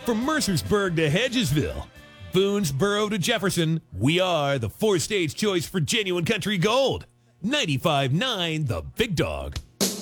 From Mercersburg to Hedgesville, Boonesboro to Jefferson, we are the four-stage choice for genuine country gold. 95.9 The Big Dog.